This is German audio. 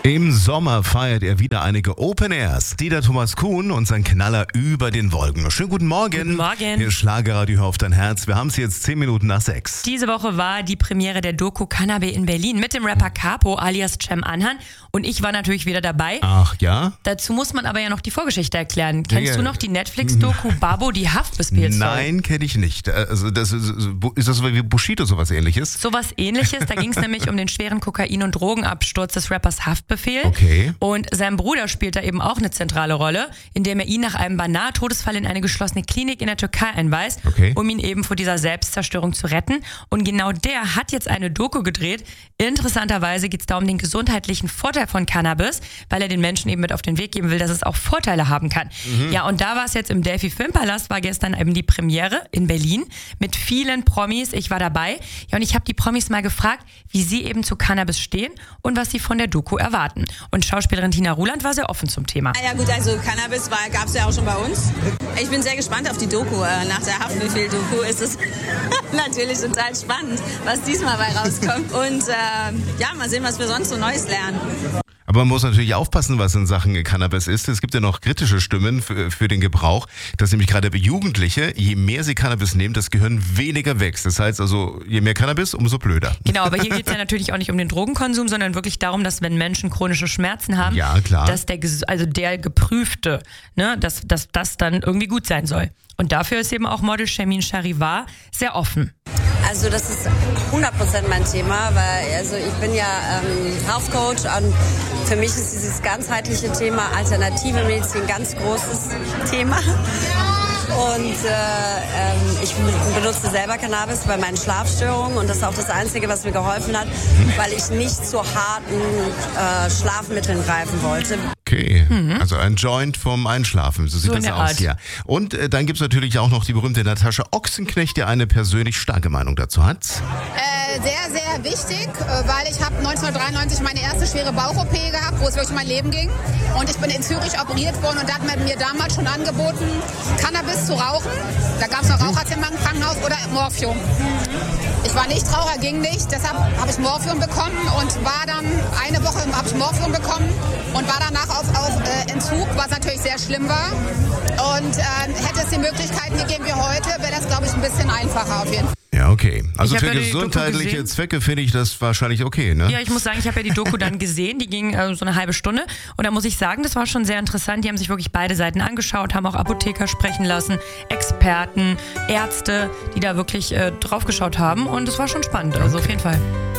Im Sommer feiert er wieder einige Open Airs. Dieter Thomas Kuhn und sein Knaller über den Wolken. Schönen guten Morgen. Guten Morgen. Hier ist Schlagerradio, hör auf dein Herz. Wir haben es jetzt 10 Minuten nach 6. Diese Woche war die Premiere der Doku Cannabis in Berlin mit dem Rapper Capo alias Cem Anhan. Und ich war natürlich wieder dabei. Ach ja? Dazu muss man aber ja noch die Vorgeschichte erklären. Kennst du noch die Netflix-Doku Babo, die Haft bespielt? Nein, kenne ich nicht. Also ist das so wie Bushido, sowas ähnliches? Sowas ähnliches. Da ging es nämlich um den schweren Kokain- und Drogenabsturz des Rappers Haftbefehl. Okay. Und sein Bruder spielt da eben auch eine zentrale Rolle, indem er ihn nach einem beinahe Todesfall in eine geschlossene Klinik in der Türkei einweist, um ihn eben vor dieser Selbstzerstörung zu retten. Und genau der hat jetzt eine Doku gedreht. Interessanterweise geht es da um den gesundheitlichen Vorteil von Cannabis, weil er den Menschen eben mit auf den Weg geben will, dass es auch Vorteile haben kann. Ja, und da war es jetzt im Delphi Filmpalast, war gestern eben die Premiere in Berlin mit vielen Promis. Ich war dabei. Ja, und ich habe die Promis mal gefragt, wie sie eben zu Cannabis stehen und was sie von der Doku erwarten. Und Schauspielerin Tina Ruland war sehr offen zum Thema. Ja gut, also Cannabis gab es ja auch schon bei uns. Ich bin sehr gespannt auf die Doku. Nach der Haftbefehl-Doku ist es natürlich total spannend, was diesmal bei rauskommt. Und mal sehen, was wir sonst so Neues lernen. Aber man muss natürlich aufpassen, was in Sachen Cannabis ist. Es gibt ja noch kritische Stimmen für den Gebrauch, dass nämlich gerade Jugendliche, je mehr sie Cannabis nehmen, das Gehirn weniger wächst. Das heißt also, je mehr Cannabis, umso blöder. Genau, aber hier geht es ja natürlich auch nicht um den Drogenkonsum, sondern wirklich darum, dass wenn Menschen chronische Schmerzen haben, dass der Geprüfte, dass das dann irgendwie gut sein soll. Und dafür ist eben auch Model Shermin Charivar sehr offen. Also das ist 100% mein Thema, weil ich bin ja Health Coach und für mich ist dieses ganzheitliche Thema alternative Medizin ein ganz großes Thema. Und ich benutze selber Cannabis bei meinen Schlafstörungen und das ist auch das Einzige, was mir geholfen hat, weil ich nicht zu harten Schlafmitteln greifen wollte. Okay, also ein Joint vom Einschlafen, so sieht das aus hier. Und dann gibt es natürlich auch noch die berühmte Natascha Ochsenknecht, die eine persönlich starke Meinung dazu hat. Sehr, sehr wichtig, weil ich habe 1993 meine erste schwere Bauch-OP gehabt, wo es wirklich um mein Leben ging. Und ich bin in Zürich operiert worden und da hat man mir damals schon angeboten, Cannabis zu rauchen. Da gab es noch Raucherzimmer im Krankenhaus oder Morphium. Ich war nicht Raucher, ging nicht, deshalb habe ich Morphium bekommen und war dann eine Woche habe ich Morphium bekommen und war danach auf Entzug, was natürlich sehr schlimm war. Und hätte es die Möglichkeiten gegeben wie heute, wäre das, glaube ich, ein bisschen einfacher auf jeden Fall. Ja, okay. Also für gesundheitliche Zwecke finde ich das wahrscheinlich okay, ne? Ja, ich muss sagen, ich habe ja die Doku dann gesehen, die ging so eine halbe Stunde und da muss ich sagen, das war schon sehr interessant. Die haben sich wirklich beide Seiten angeschaut, haben auch Apotheker sprechen lassen, Experten, Ärzte, die da wirklich drauf geschaut haben und es war schon spannend, also auf jeden Fall.